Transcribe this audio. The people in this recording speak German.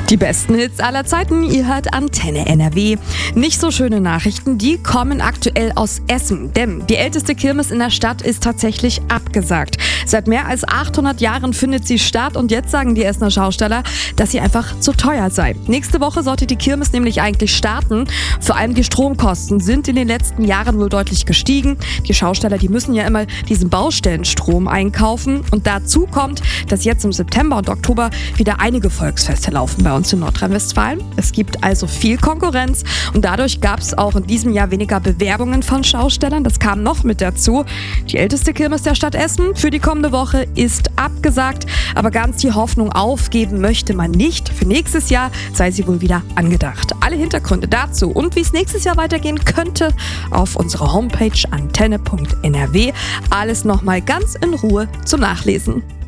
Die besten Hits aller Zeiten, ihr hört Antenne NRW. Nicht so schöne Nachrichten, die kommen aktuell aus Essen. Denn die älteste Kirmes in der Stadt ist tatsächlich abgesagt. Seit mehr als 800 Jahren findet sie statt und jetzt sagen die Essener Schausteller, dass sie einfach zu teuer sei. Nächste Woche sollte die Kirmes nämlich eigentlich starten. Vor allem die Stromkosten sind in den letzten Jahren wohl deutlich gestiegen. Die Schausteller, die müssen ja immer diesen Baustellenstrom einkaufen. Und dazu kommt, dass jetzt im September und Oktober wieder einige Volksfeste laufen bei uns in Nordrhein-Westfalen. Es gibt also viel Konkurrenz und dadurch gab es auch in diesem Jahr weniger Bewerbungen von Schaustellern. Das kam noch mit dazu. Die älteste Kirmes der Stadt Essen für die kommende Woche ist abgesagt, aber ganz die Hoffnung aufgeben möchte man nicht. Für nächstes Jahr sei sie wohl wieder angedacht. Alle Hintergründe dazu und wie es nächstes Jahr weitergehen könnte auf unserer Homepage antenne.nrw. Alles nochmal ganz in Ruhe zum Nachlesen.